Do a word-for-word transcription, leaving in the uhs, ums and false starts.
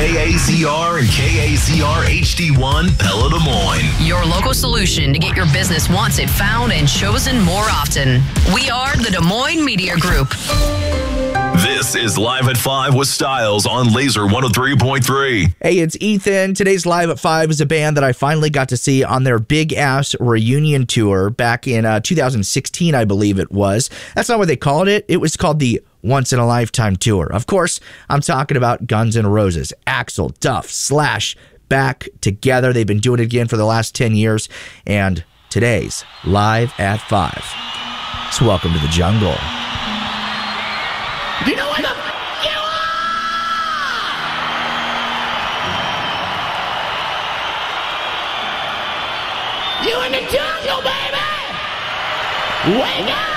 K A Z R and K A Z R H D one Pella Des Moines. Your local solution to get your business once it found and chosen more often. We are the Des Moines Media Group. This is Live at five with Styles on Laser one oh three point three. Hey, it's Ethan. Today's Live at five is a band that I finally got to see on their Big Ass reunion tour back in uh, two thousand sixteen, I believe it was. That's not what they called it. It was called the Once in a Lifetime Tour. Of course, I'm talking about Guns N' Roses. Axl, Duff, Slash, back together. They've been doing it again for the last ten years. And today's Live at five. So welcome to the jungle. You know where the f*** you are? You in the jungle, baby! Wake up!